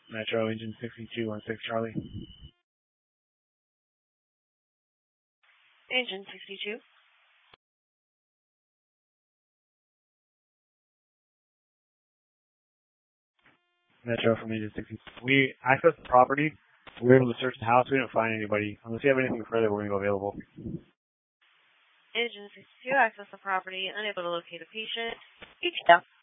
Metro, engine 6216 Charlie. Engine 62. Metro from engine 62. We accessed the property. We were able to search the house. We didn't find anybody. Unless you have anything further, we're going to go available. Engine 62, access the property, unable to locate a patient. Each down.